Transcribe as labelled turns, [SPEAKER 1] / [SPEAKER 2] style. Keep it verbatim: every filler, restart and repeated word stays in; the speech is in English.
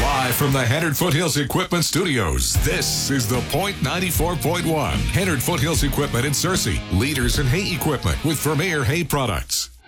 [SPEAKER 1] Live from the Hennard Foothills Equipment Studios, this is The Point ninety-four point one. Hennard Foothills Equipment in Searcy. Leaders in hay equipment with Vermeer Hay Products.